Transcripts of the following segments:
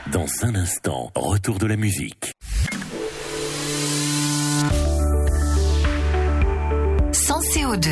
Dans un instant, retour de la musique. Sans CO2.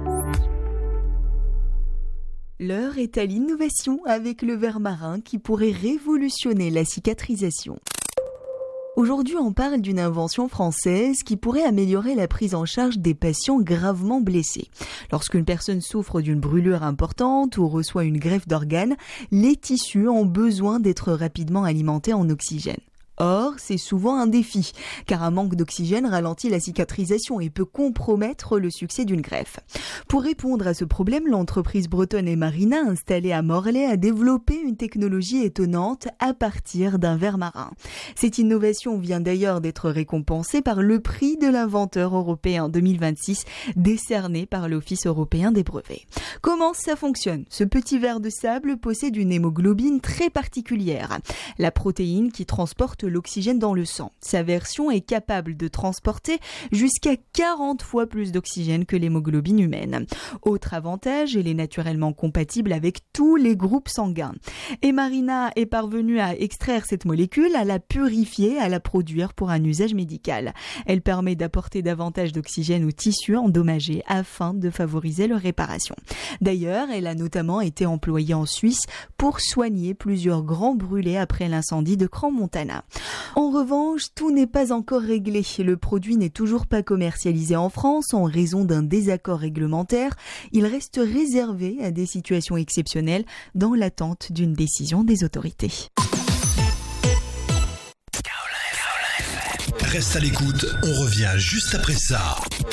L'heure est à l'innovation avec le verre marin qui pourrait révolutionner la cicatrisation. Aujourd'hui, on parle d'une invention française qui pourrait améliorer la prise en charge des patients gravement blessés. Lorsqu'une personne souffre d'une brûlure importante ou reçoit une greffe d'organes, les tissus ont besoin d'être rapidement alimentés en oxygène. Or, c'est souvent un défi, car un manque d'oxygène ralentit la cicatrisation et peut compromettre le succès d'une greffe. Pour répondre à ce problème, l'entreprise bretonne Emarina, installée à Morlaix, a développé une technologie étonnante à partir d'un verre marin. Cette innovation vient d'ailleurs d'être récompensée par le prix de l'inventeur européen 2026, décerné par l'Office européen des brevets. Comment ça fonctionne ? Ce petit verre de sable possède une hémoglobine très particulière, la protéine qui transporte l'oxygène dans le sang. Sa version est capable de transporter jusqu'à 40 fois plus d'oxygène que l'hémoglobine humaine. Autre avantage, elle est naturellement compatible avec tous les groupes sanguins. Emarina est parvenue à extraire cette molécule, à la purifier, à la produire pour un usage médical. Elle permet d'apporter davantage d'oxygène aux tissus endommagés afin de favoriser leur réparation. D'ailleurs, elle a notamment été employée en Suisse pour soigner plusieurs grands brûlés après l'incendie de Crans-Montana. En revanche, tout n'est pas encore réglé. Le produit n'est toujours pas commercialisé en France en raison d'un désaccord réglementaire. Il reste réservé à des situations exceptionnelles dans l'attente d'une décision des autorités. Reste à l'écoute, on revient juste après ça.